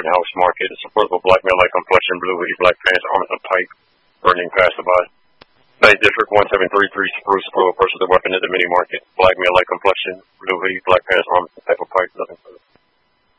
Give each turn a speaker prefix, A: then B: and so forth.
A: house market. It's supportable black male light complexion, blue hoodie, black pants, arms and pipe, burning passerby. Night District 1733 Spruce Grove, purchase the weapon at the mini market. Black male light complexion, blue hoodie, black pants, arms and type of pipe, nothing further.